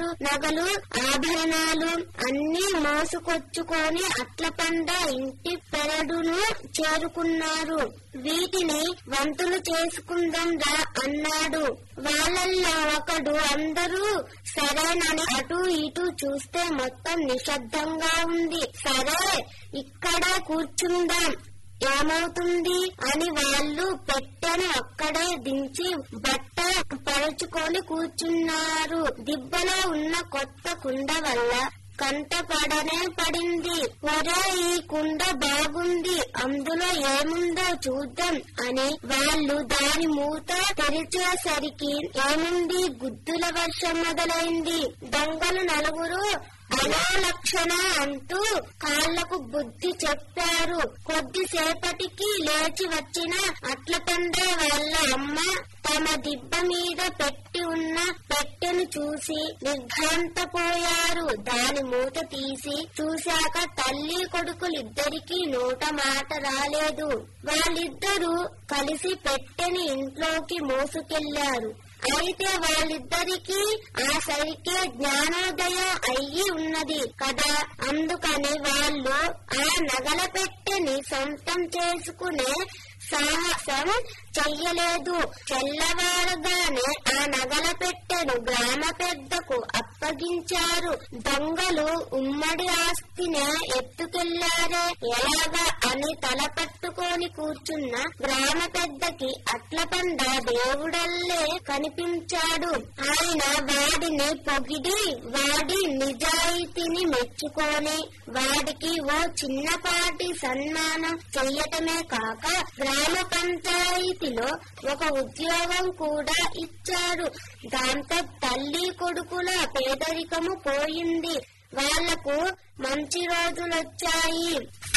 నగలు ఆభరణాలు అన్ని మోసుకొచ్చుకొని అట్లపండ ఇంటి పెరడును చేరుకున్నారు. వీటిని వంతులు చేసుకుందాం రా అన్నాడు. వాళ్ళల్లో ఒకడు అందరూ సరేనని అటు ఇటు చూస్తే మొత్తం నిశ్శబ్దంగా ఉంది. సరే ఇక్కడ కూర్చుందాం, ఏమవుతుంది అని వాళ్ళు పెట్టెను అక్కడే దించి బట్ట పరుచుకొని కూర్చున్నారు. దిబ్బలో ఉన్న కొత్త కుండ వల్ల కంట పడనే పడింది. ఒరే, ఈ కుండ బాగుంది, అందులో ఏముందో చూద్దాం అని వాళ్ళు దాని మూత తెరిచేసరికి ఏముంది, గుద్దుల వర్షం మొదలైంది. దొంగలు నలుగురు అలా లక్షణ అంటూ కాళ్లకు బుద్ధి చెప్పారు. కొద్దిసేపటికి లేచి వచ్చిన అట్లపండ వాళ్ళ అమ్మ తమ దిబ్బ మీద పెట్టి ఉన్న పెట్టెను చూసి నిర్ఘాంతపోయారు. దాని మూత తీసి చూశాక తల్లి కొడుకులిద్దరికీ నోట మాట రాలేదు. వాళ్ళిద్దరూ కలిసి పెట్టెని ఇంట్లోకి మోసుకెళ్లారు. అయితే వాళ్ళిద్దరికీ ఆ సరికే జ్ఞానోదయం అయ్యి ఉన్నది కదా, అందుకని వాళ్ళు ఆ నగల పెట్టెని సొంతం చేసుకునే సాహసం చెయ్యలేదు. తెల్లవారగానే ఆ నగల పెట్టెను గ్రామ పెద్దకు అప్పగించారు. దొంగలు ఉమ్మడి ఆస్తినే ఎత్తుకెళ్లారే ఎలాగా అని తల పట్టుకొని కూర్చున్న గ్రామ పెద్దకి అట్లపండ దేవుడల్లే కనిపించాడు. ఆయన వాడిని పొగిడి వాడి నిజాయితీని మెచ్చుకొని వాడికి ఓ చిన్నపాటి సన్మానం చెయ్యటమే కాక గ్రామ పంచాయతీలో ఒక ఉద్యోగం కూడా ఇచ్చాడు. దాంతో తల్లి కొడుకుల పేదరికము పోయింది. వాళ్లకు మంచి రోజులొచ్చాయి.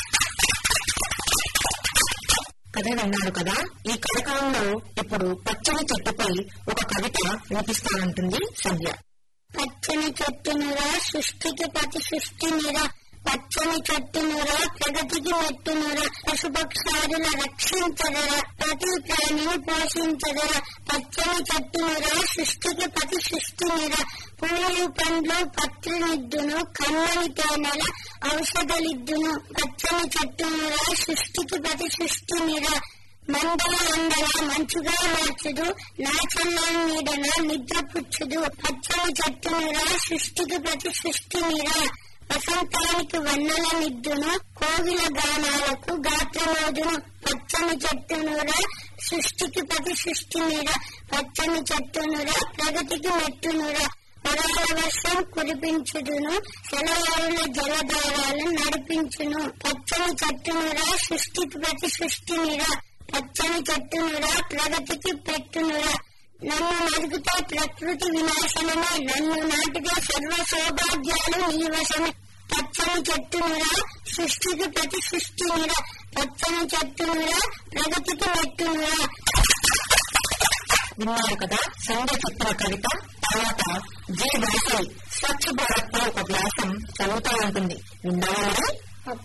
కథ విన్నారు కదా. ఈ కథకంలో ఇప్పుడు పచ్చని చెట్టుపై ఒక కవిత వినిపిస్తానంటుంది సంధ్య. పచ్చని చెట్టునురా సృష్టికి ప్రతి సృష్టినిరా, పచ్చని చెట్టునురా ప్రగతికి మెట్టునురా, పశుపక్షాదుల రక్షించదరా, ప్రతి ప్రాణిని పోషించదరా. పచ్చని చెట్టునురా సృష్టికి ప్రతి సృష్టినిరా, పూలు పండ్లు పత్రినిద్దును, కమ్మని తేనెల ఔషధలిద్దును. పచ్చని చెట్టునురా సృష్టికి ప్రతి సృష్టినిరా, మందల అందల మంచుగా మార్చుదు, నా చల్లని నీడన నిద్రపుచ్చుదు. పచ్చని చెట్టునురా సృష్టికి ప్రతి సృష్టినిరా, వసంతానికి వన్నెల నిద్దును, కోవిల గానాలకు గాత్రమోదును. పచ్చని చెట్టునురా సృష్టికి ప్రతి సృష్టినిరా, పచ్చని చెట్టునురా ప్రగతికి మెట్టునురా, వరాల వర్షం కురిపించుదును, సెలయేరుల జలధారాలను నడిపించును. పచ్చని చెట్టునురా సృష్టికి ప్రతి సృష్టినిరా, పచ్చని చెట్టునురా ప్రగతికి పెట్టునురా. నన్ను నరికితే ప్రకృతి వినాశనమే, నన్ను నాటితే సర్వ సౌభాగ్యాలు నీ వశమే. పచ్చని చెట్టునురా సృష్టికి ప్రతి సృష్టినిరా, పచ్చని చెట్టునురా ప్రగతికి మెట్టునురా. విన్నారు కదా సంధ్య చెప్పిన కవిత. తర్వాత జే భాష స్వచ్ఛ భారత్ పై ఒక వ్యాసం చదువుతూ ఉంటుంది. విన్నారా?